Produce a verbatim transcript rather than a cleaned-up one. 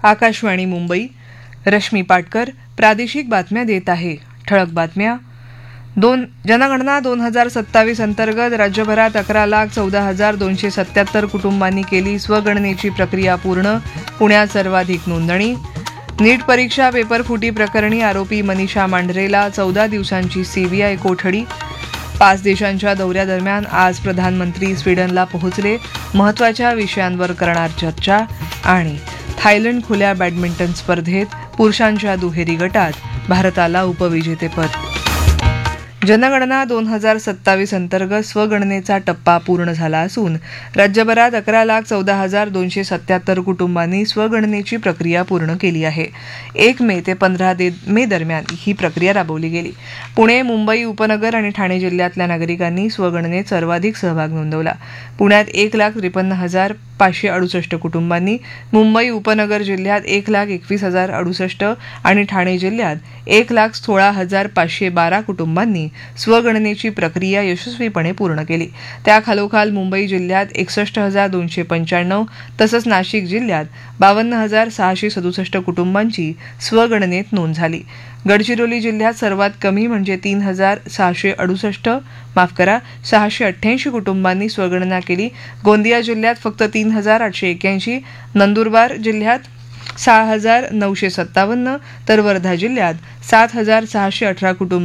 आकाशवाणी मुंबई. रश्मी पाटकर प्रादेशिक बातम्या देत आहे. ठळक बातम्या. दोन जनगणना दोन हजार सत्तावीस अंतर्गत राज्यभरात अकरा लाख चौदा हजार दोनशे सत्याहत्तर कुटुंबांनी केली स्वगणनेची प्रक्रिया पूर्ण. पुण्यात सर्वाधिक नोंदणी. नीट परीक्षा पेपरफुटी प्रकरणी आरोपी मनीषा मांढरेला चौदा दिवसांची सीबीआय कोठडी. पाच देशांच्या दौऱ्यादरम्यान आज प्रधानमंत्री स्वीडनला पोहोचले. महत्त्वाच्या विषयांवर करणार चर्चा. आणि थायलंड खुल्या बॅडमिंटन स्पर्धेत पुरुषांच्या दुहेरी गटात भारताला उपविजेतेपद. जनगणना दोन हजार सत्तावीस अंतर्गत स्वगणनेचा टप्पा पूर्ण झाला असून राज्यभरात अकरा लाख चौदा हजार दोनशे सत्याहत्तर कुटुंबांनी स्वगणनेची प्रक्रिया पूर्ण केली आहे. एक मे ते पंधरा मे दरम्यान ही प्रक्रिया राबवली गेली. पुणे, मुंबई उपनगर आणि ठाणे जिल्ह्यातल्या नागरिकांनी स्वगणनेत सर्वाधिक सहभाग नोंदवला. पुण्यात एक लाख त्रेपन्न हजार पाचशे अडुसष्ट कुटुंबांनी, मुंबई उपनगर जिल्ह्यात एक लाख एकवीस हजार अडुसष्ट आणि ठाणे जिल्ह्यात एक लाख सोळा हजार पाचशे बारा कुटुंबांनी स्वगणनेची प्रक्रिया यशस्वीपणे पूर्ण केली. त्याखालोखाल मुंबई जिल्ह्यात एकसष्ट हजार दोनशे पंच्याण्णव तसंच नाशिक जिल्ह्यात बावन्न हजार सहाशे सदुसष्ट कुटुंबांची स्वगणनेत नोंद झाली. गडचिरोली जिल्ह्यात सर्वात कमी म्हणजे तीन हजार सहाशे अडुसष्ट माफ करा सहाशे अठ्ठ्याऐंशी कुटुंबांनी स्वगणना केली. गोंदिया जिल्ह्यात फक्त तीन हजार आठशे एक्याऐंशी, नंदुरबार जिल्ह्यात सहा हजार नऊशे सत्तावन्न तर वर्धा जिल्ह्यात सात हजार सहाशे अठरा कुटुंब